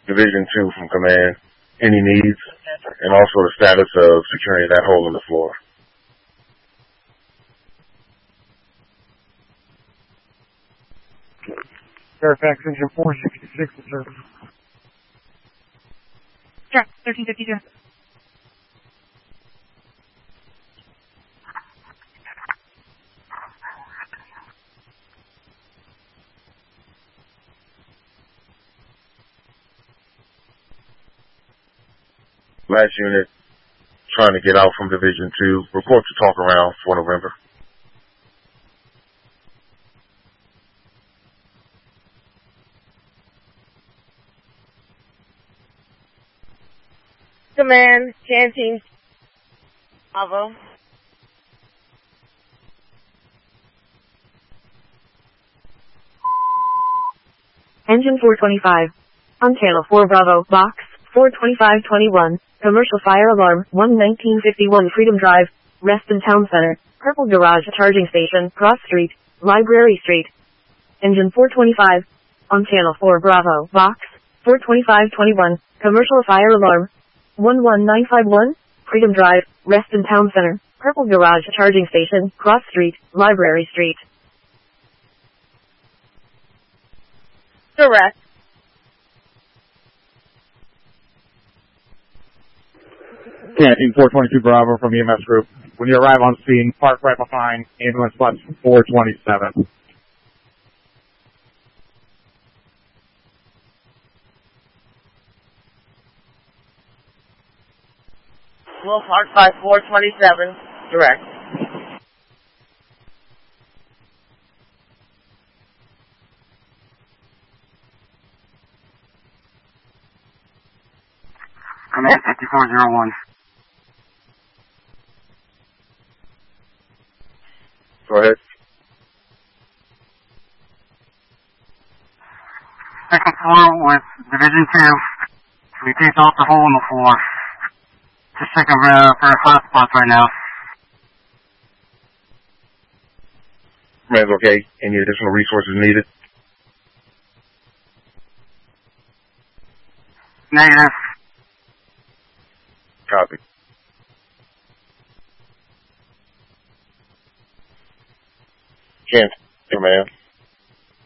Division 2 from Command. Any needs, and also the status of securing that hole in the floor. Fairfax Engine 466 in service. Track 1352. Last unit trying to get out from Division 2. Report to talk around for November. Command, Canteen, Bravo. Engine 425. On channel 4 Bravo, box 42521. Commercial fire alarm, 11951 Freedom Drive, Reston Town Center, Purple Garage Charging Station, Cross Street, Library Street. Engine 425. On channel 4 Bravo, box 42521. Commercial fire alarm, 11951 Freedom Drive, Reston Town Center, Purple Garage Charging Station, Cross Street, Library Street. Direct. Canteen 422 Bravo from EMS Group. When you arrive on scene, park right behind ambulance bus 427. We'll park by 427. Direct. Command 5401. Go ahead. Second floor with Division 2. We taped off the hole in the floor. Just checking for hot spots right now. Command's okay. Any additional resources needed? Negative. Copy. Command.